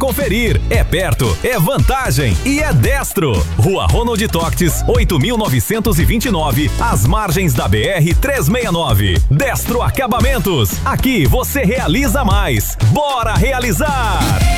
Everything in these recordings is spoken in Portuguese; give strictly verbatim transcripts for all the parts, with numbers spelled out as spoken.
conferir. É perto, é vantagem e é Destro. Rua Ronald Toctes, oito mil novecentos e vinte e nove, às margens da B R trezentos e sessenta e nove. Destro Acabamentos. Aqui você realiza mais. Bora realizar!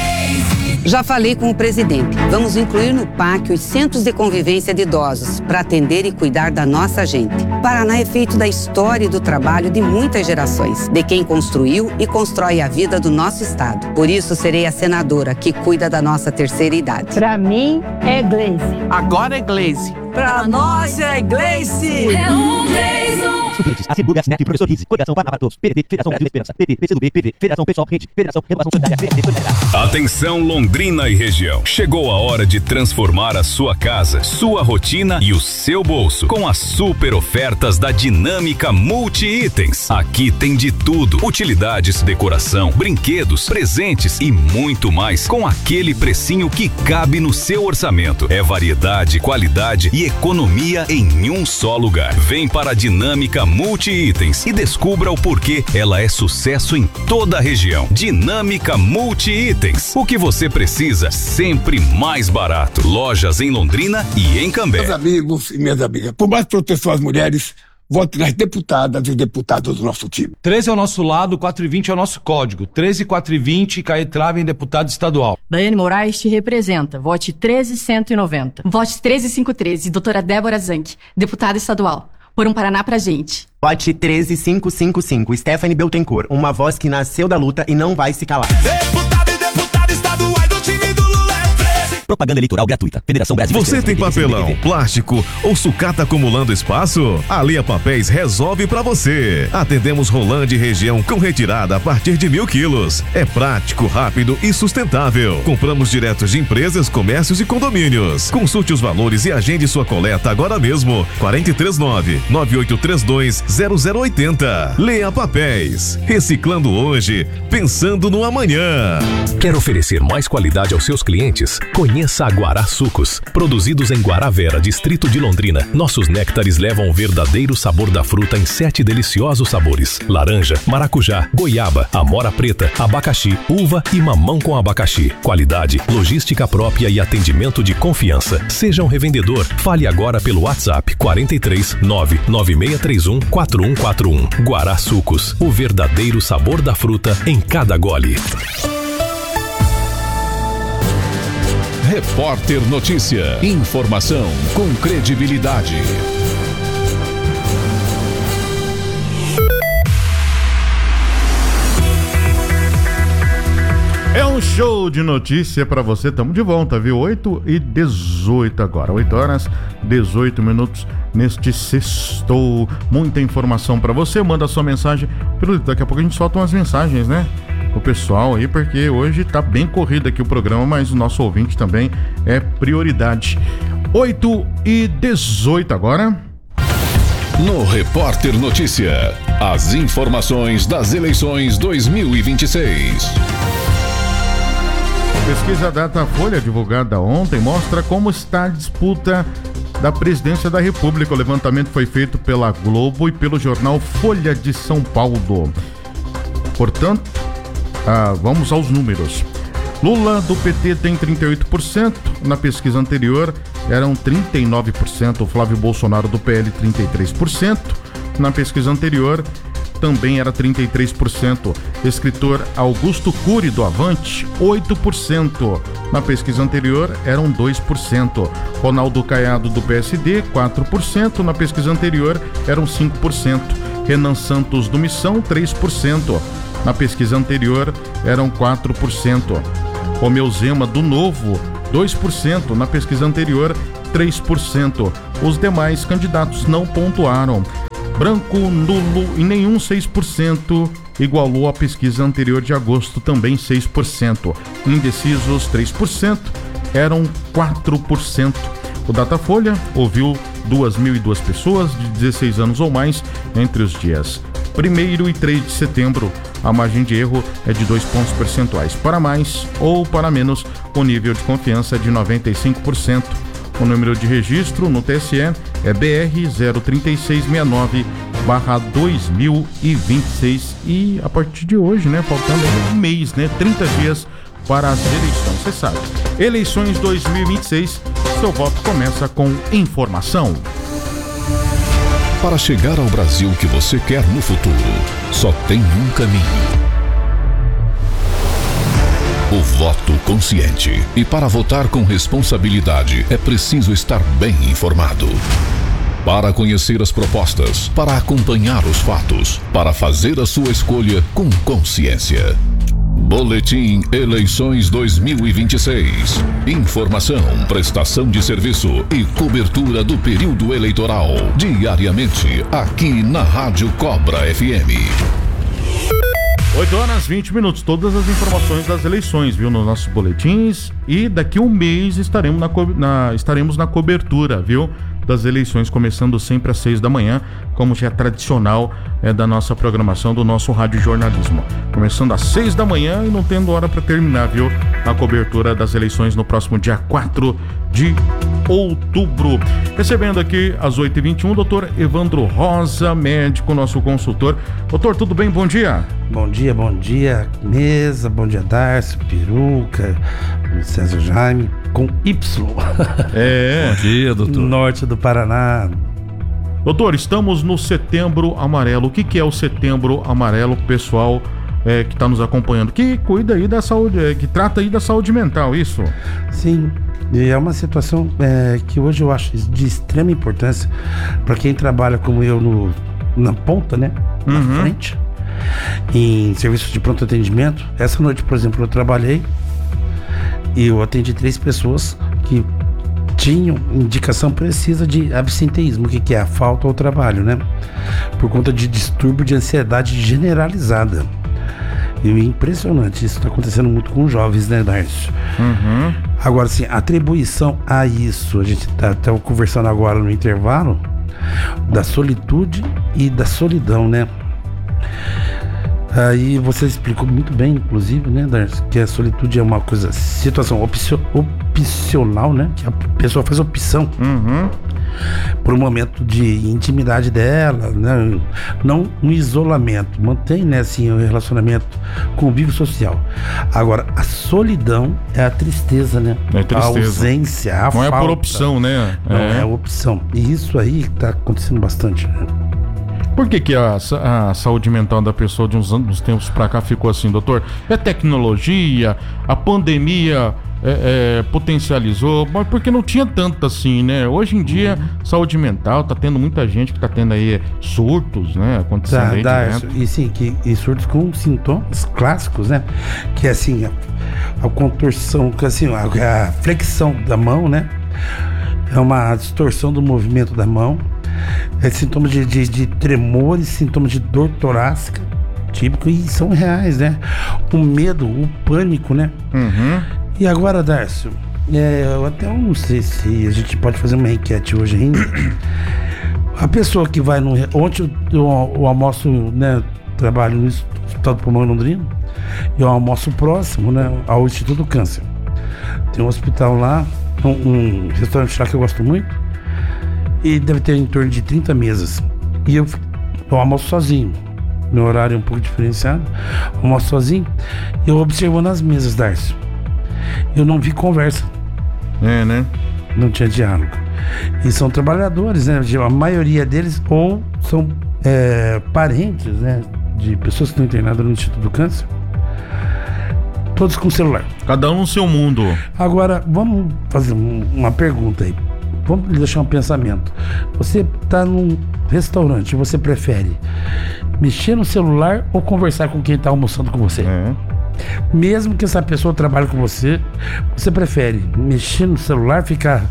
Já falei com o presidente. Vamos incluir no P A C os centros de convivência de idosos para atender e cuidar da nossa gente. Paraná é feito da história e do trabalho de muitas gerações, de quem construiu e constrói a vida do nosso estado. Por isso, serei a senadora que cuida da nossa terceira idade. Pra mim, é Gleice. Agora é Gleice. Pra nós é Gleice. É um Gleison. Suplentes, Acibu, Gasnet, Professor Rizzi, Coligação Paraná para Todos, P D T, Federação Brasil Esperança, P T, P C do B, P V, Federação Pessoal Rede, Federação Renovação Solidária, P D T, Solidariedade. Atenção Londrina e região. Chegou a hora de transformar a sua casa, sua rotina e o seu bolso com as super ofertas da Dinâmica Multi-Itens. Aqui tem de tudo: utilidades, decoração, brinquedos, presentes e muito mais, com aquele precinho que cabe no seu orçamento. É variedade, qualidade e economia em um só lugar. Vem para a Dinâmica Multi-Itens e descubra o porquê ela é sucesso em toda a região. Dinâmica Multi-Itens. O que você precisa, sempre mais barato. Lojas em Londrina e em Cambé. Meus amigos e minhas amigas, por mais proteção às mulheres, vote nas deputadas e deputados do nosso time. treze é o nosso lado, quatro e vinte é o nosso código. treze, quatro e vinte, Caetrava em deputado estadual. Daiane Moraes te representa. Vote treze cento e noventa. Vote treze quinhentos e treze, doutora Débora Zanck, deputada estadual. Por um Paraná pra gente. Vote treze quinhentos e cinquenta e cinco, Stephanie Beltencourt, uma voz que nasceu da luta e não vai se calar. Deputado e deputada estaduais do time do Lula é treze. Propaganda eleitoral gratuita. Federação Brasil. Você tem papelão, plástico ou sucata acumulando espaço? A Lia Papéis resolve pra você. Atendemos Rolândia e região com retirada a partir de mil quilos. É prático, rápido e sustentável. Compramos direto de empresas, comércios e condomínios. Consulte os valores e agende sua coleta agora mesmo. quatro três nove, nove oito três dois, zero zero oito zero. Lia Papéis. Reciclando hoje, pensando no amanhã. Quer oferecer mais qualidade aos seus clientes? Conheça a Guará Sucos. Produzidos em Guaravera, distrito de Londrina, nossos néctares levam o verdadeiro sabor da fruta em sete deliciosos sabores: laranja, maracujá, goiaba, amora preta, abacaxi, uva e mamão com abacaxi. Qualidade, logística própria e atendimento de confiança. Seja um revendedor. Fale agora pelo WhatsApp quatro três nove, nove seis três um, quatro um quatro um. Guará Sucos, o verdadeiro sabor da fruta em cada gole. Repórter Notícia. Informação com credibilidade. É um show de notícia pra você. Tamo de volta, viu? oito e dezoito agora. oito horas, dezoito minutos neste sextou. Muita informação pra você. Manda sua mensagem. Daqui a pouco a gente solta umas mensagens, né? O pessoal aí, porque hoje tá bem corrido aqui o programa, mas o nosso ouvinte também é prioridade. oito e dezoito agora. No Repórter Notícia, as informações das eleições dois mil e vinte e seis. Pesquisa Datafolha, divulgada ontem, mostra como está a disputa da presidência da República. O levantamento foi feito pela Globo e pelo jornal Folha de São Paulo. Portanto, Ah, vamos aos números. Lula do P T tem trinta e oito por cento, na pesquisa anterior eram trinta e nove por cento. O Flávio Bolsonaro do P L trinta e três por cento, na pesquisa anterior também era trinta e três por cento. Escritor Augusto Cury do Avante, oito por cento, na pesquisa anterior eram dois por cento. Ronaldo Caiado do P S D, quatro por cento, na pesquisa anterior eram cinco por cento. Renan Santos do Missão, três por cento. Na pesquisa anterior eram quatro por cento. Romeu Zema do Novo, dois por cento. Na pesquisa anterior, três por cento. Os demais candidatos não pontuaram. Branco, nulo e nenhum, seis por cento. Igualou a pesquisa anterior de agosto, também seis por cento. Indecisos, três por cento. Eram quatro por cento. O Datafolha ouviu duas mil e duas pessoas de dezesseis anos ou mais entre os dias primeiro e três de setembro. A margem de erro é de dois pontos percentuais. Para mais ou para menos, o nível de confiança é de noventa e cinco por cento. O número de registro no T S E é B R zero três seis seis nove barra dois mil e vinte e seis. E a partir de hoje, né, faltando um mês, né, trinta dias para as eleições. Você sabe, eleições dois mil e vinte e seis, seu voto começa com informação. Para chegar ao Brasil que você quer no futuro, só tem um caminho. O voto consciente. E para votar com responsabilidade, é preciso estar bem informado. Para conhecer as propostas, para acompanhar os fatos, para fazer a sua escolha com consciência. Boletim Eleições dois mil e vinte e seis. Informação, prestação de serviço e cobertura do período eleitoral. Diariamente, aqui na Rádio Cobra F M. oito horas e vinte minutos, todas as informações das eleições, viu, nos nossos boletins. E daqui a um mês estaremos na, co- na, estaremos na cobertura, viu, das eleições, começando sempre às seis da manhã, como já é tradicional é, da nossa programação, do nosso rádio jornalismo. Começando às seis da manhã e não tendo hora para terminar, viu, na cobertura das eleições no próximo dia quatro de outubro. Recebendo aqui às oito e vinte e um, doutor Evandro Rosa, médico, nosso consultor. Doutor, tudo bem? Bom dia. Bom dia, bom dia, mesa, bom dia, Darcio, Peruca, César Jaime, com Y. É. Bom dia, doutor. Norte do Paraná. Doutor, estamos no Setembro Amarelo. O que, que é o Setembro Amarelo, pessoal é, que está nos acompanhando? Que cuida aí da saúde, é, que trata aí da saúde mental, isso? Sim, e é uma situação é, que hoje eu acho de extrema importância para quem trabalha como eu no, na ponta, né? Na Uhum. frente, em serviços de pronto atendimento. Essa noite, por exemplo, eu trabalhei e eu atendi três pessoas que tinham indicação precisa de absenteísmo, o que, que é a falta ao trabalho, né? Por conta de distúrbio de ansiedade generalizada. E é impressionante, isso está acontecendo muito com jovens, né, Darcio? Uhum. Agora, assim, atribuição a isso, a gente tá, tá conversando agora no intervalo, da solitude e da solidão, né? Aí você explicou muito bem, inclusive, né, Darcio, que a solitude é uma coisa, situação opcio, opcional, né? Que a pessoa faz opção uhum. por um momento de intimidade dela, né? Não um isolamento, mantém, né, assim, o relacionamento, convívio social. Agora, a solidão é a tristeza, né? É tristeza. A ausência, a Não falta. é por opção, né? Não é, é opção. E isso aí tá acontecendo bastante, né? Por que, que a, a saúde mental da pessoa de uns anos, uns tempos pra cá ficou assim, doutor? É tecnologia, a pandemia é, é, potencializou, mas porque não tinha tanto assim, né? Hoje em dia, uhum. saúde mental, tá tendo muita gente que tá tendo aí surtos, né? Acontecendo tá, aí dá, direto. E sim, que, e surtos com sintomas clássicos, né? Que é assim, a, a contorção, assim, a, a flexão da mão, né? É uma distorção do movimento da mão. É sintomas de, de, de tremores, sintomas de dor torácica, típico, e são reais, né? O medo, o pânico, né? Uhum. E agora, Darcio, é, eu até não sei se a gente pode fazer uma enquete hoje ainda. A pessoa que vai no... Ontem eu, eu, eu almoço, né? Trabalho no Hospital do Pulmão Londrino. Eu almoço próximo, né? Ao Instituto do Câncer. Tem um hospital lá, um, um restaurante lá que eu gosto muito. E deve ter em torno de trinta mesas. E eu, eu almoço sozinho. Meu horário é um pouco diferenciado. Eu almoço sozinho. E eu observando as mesas, Darcio. Eu não vi conversa. É, né? Não tinha diálogo. E são trabalhadores, né? A maioria deles ou são é, parentes, né? De pessoas que estão internadas no Instituto do Câncer. Todos com celular. Cada um no seu mundo. Agora, vamos fazer um, uma pergunta aí. Vamos deixar um pensamento. Você está num restaurante, você prefere mexer no celular ou conversar com quem está almoçando com você? É. Mesmo que essa pessoa trabalhe com você, você prefere mexer no celular, ficar...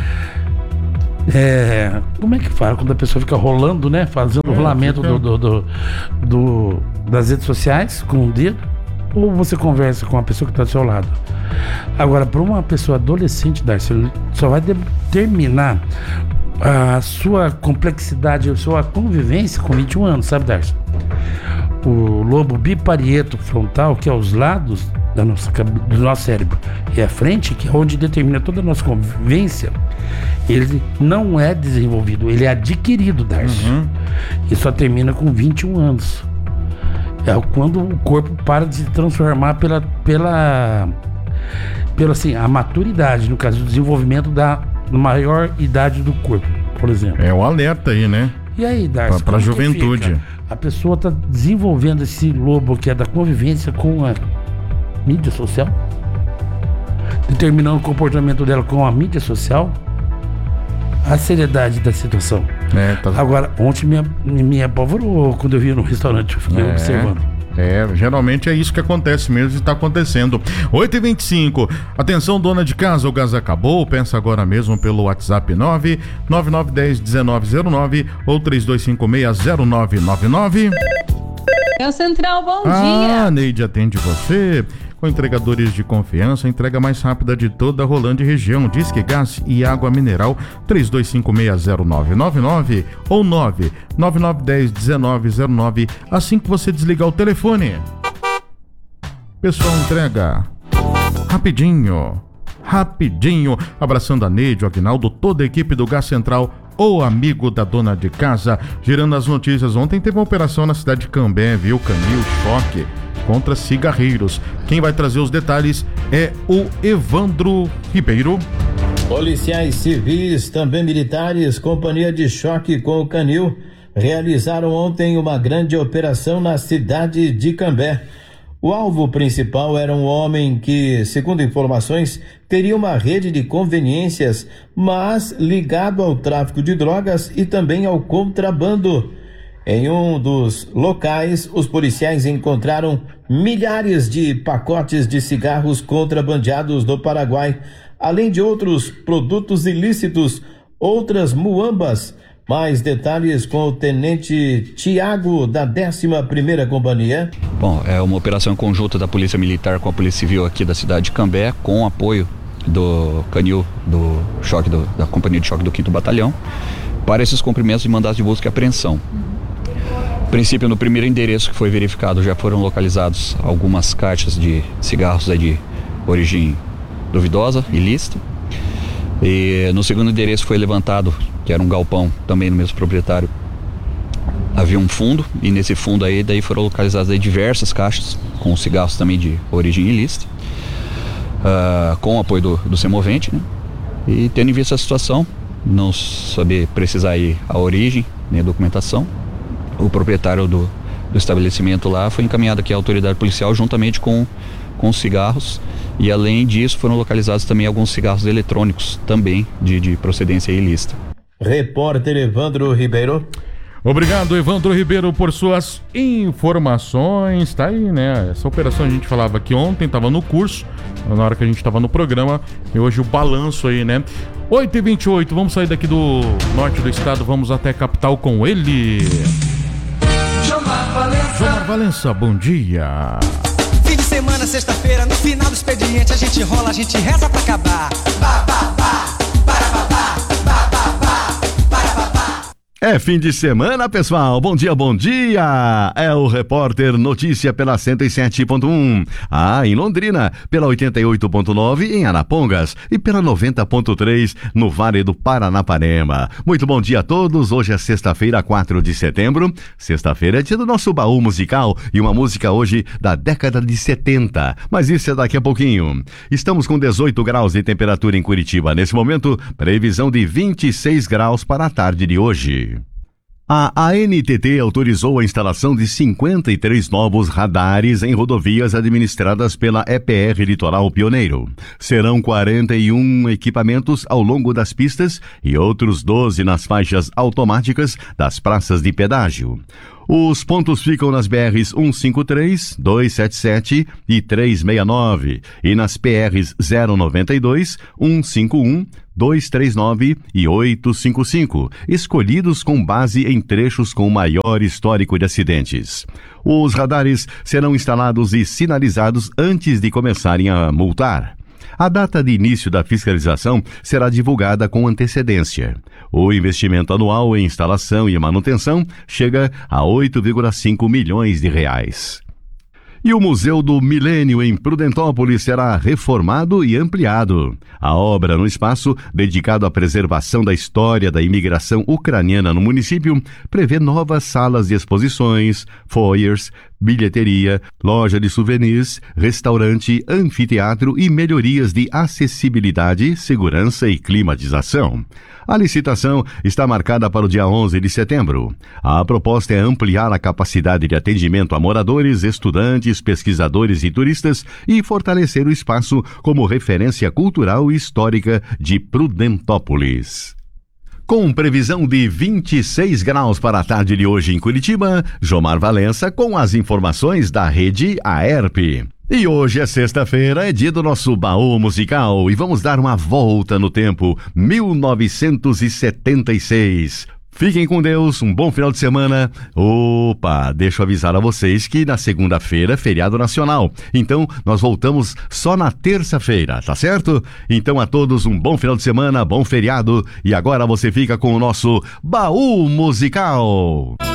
É, como é que fala? Quando a pessoa fica rolando, né? Fazendo o é, rolamento fica... do, do, do, do, das redes sociais com o dedo? Ou você conversa com a pessoa que está do seu lado? Agora, para uma pessoa adolescente, Darcy, só vai determinar a sua complexidade, a sua convivência com vinte e um anos, sabe, Darcy? O lobo biparieto frontal, que é os lados da nossa, do nosso cérebro, e a frente, que é onde determina toda a nossa convivência, ele não é desenvolvido, ele é adquirido, Darcy. Uhum. E só termina com vinte e um anos. É quando o corpo para de se transformar pela, pela pela assim, a maturidade, no caso do desenvolvimento da maior idade do corpo, por exemplo. É o alerta aí, né? E aí, Darcy? Para a juventude. A pessoa está desenvolvendo esse lobo que é da convivência com a mídia social, determinando o comportamento dela com a mídia social, a seriedade da situação. É, tá... Agora, ontem me, me apavorou quando eu vi no restaurante, eu fiquei é. observando. É, geralmente é isso que acontece mesmo e está acontecendo. oito e vinte e cinco. Atenção, dona de casa, o gás acabou. Peça agora mesmo pelo WhatsApp nove nove nove um zero um nove zero nove ou três dois cinco seis zero nove nove nove. É o Central, bom ah, dia. A Neide atende você. Com entregadores de confiança, a entrega mais rápida de toda a Rolândia e região. Disque Gás e Água Mineral três dois cinco seis zero nove nove nove ou nove nove nove um zero um nove zero nove assim que você desligar o telefone. Pessoal, entrega rapidinho, rapidinho. Abraçando a Neide, o Aguinaldo, toda a equipe do Gás Central, o amigo da dona de casa. Girando as notícias, ontem teve uma operação na cidade de Cambé, viu? Canil, choque contra cigarreiros. Quem vai trazer os detalhes é o Evandro Ribeiro. Policiais civis, também militares, companhia de choque com o Canil, realizaram ontem uma grande operação na cidade de Cambé. O alvo principal era um homem que, segundo informações, teria uma rede de conveniências, mas ligado ao tráfico de drogas e também ao contrabando. Em um dos locais, os policiais encontraram milhares de pacotes de cigarros contrabandeados do Paraguai, além de outros produtos ilícitos, outras muambas. Mais detalhes com o tenente Tiago, da décima primeira Companhia. Bom, é uma operação conjunta da Polícia Militar com a Polícia Civil aqui da cidade de Cambé, com o apoio do Canil, do choque do, da Companhia de Choque do quinto Batalhão, para esses cumprimentos de mandados de busca e apreensão. A princípio, no primeiro endereço que foi verificado, já foram localizados algumas caixas de cigarros aí de origem duvidosa, ilícita. E no segundo endereço foi levantado, que era um galpão, também no mesmo proprietário, havia um fundo, e nesse fundo aí daí foram localizadas aí diversas caixas com cigarros também de origem ilícita, uh, com o apoio do, do Semovente, né? E tendo em vista a situação, não saber precisar aí a origem, nem a documentação, o proprietário do, do estabelecimento lá foi encaminhado aqui à autoridade policial juntamente com, com os cigarros, e além disso foram localizados também alguns cigarros eletrônicos também de, de procedência ilícita. Repórter Evandro Ribeiro. Obrigado, Evandro Ribeiro, por suas informações. Tá aí, né? Essa operação a gente falava que ontem estava no curso, na hora que a gente estava no programa, e hoje o balanço aí, né? oito e vinte e oito, vamos sair daqui do norte do estado, vamos até a capital com ele. Jomar Valença. Jomar Valença, bom dia. Fim de semana, sexta-feira, no final do expediente, a gente rola, a gente reza pra acabar. Ba, ba, ba, para, ba, ba, ba, ba, ba, para, ba, ba. É fim de semana, pessoal. Bom dia, bom dia. É o Repórter Notícia pela cento e sete ponto um. Ah, em Londrina, pela oitenta e oito ponto nove em Arapongas e pela noventa ponto três no Vale do Paranapanema. Muito bom dia a todos. Hoje é sexta-feira, quatro de setembro. Sexta-feira é dia do nosso baú musical e uma música hoje da década de setenta. Mas isso é daqui a pouquinho. Estamos com dezoito graus de temperatura em Curitiba. Nesse momento, previsão de vinte e seis graus para a tarde de hoje. A A N T T autorizou a instalação de cinquenta e três novos radares em rodovias administradas pela E P R Litoral Pioneiro. Serão quarenta e um equipamentos ao longo das pistas e outros doze nas faixas automáticas das praças de pedágio. Os pontos ficam nas B Rs cento e cinquenta e três, duzentos e setenta e sete e trezentos e sessenta e nove e nas P Rs zero noventa e dois, cento e cinquenta e um, duzentos e trinta e nove e oitocentos e cinquenta e cinco, escolhidos com base em trechos com maior histórico de acidentes. Os radares serão instalados e sinalizados antes de começarem a multar. A data de início da fiscalização será divulgada com antecedência. O investimento anual em instalação e manutenção chega a oito vírgula cinco milhões de reais. E o Museu do Milênio em Prudentópolis será reformado e ampliado. A obra no espaço, dedicado à preservação da história da imigração ucraniana no município, prevê novas salas de exposições, foyers, bilheteria, loja de souvenirs, restaurante, anfiteatro e melhorias de acessibilidade, segurança e climatização. A licitação está marcada para o dia onze de setembro. A proposta é ampliar a capacidade de atendimento a moradores, estudantes, pesquisadores e turistas e fortalecer o espaço como referência cultural e histórica de Prudentópolis. Com previsão de vinte e seis graus para a tarde de hoje em Curitiba, Jomar Valença com as informações da rede Aerp. E hoje é sexta-feira, é dia do nosso baú musical e vamos dar uma volta no tempo, mil novecentos e setenta e seis. Fiquem com Deus, um bom final de semana. Opa, deixa eu avisar a vocês que na segunda-feira é feriado nacional. Então, nós voltamos só na terça-feira, tá certo? Então, a todos um bom final de semana, bom feriado. E agora você fica com o nosso baú musical.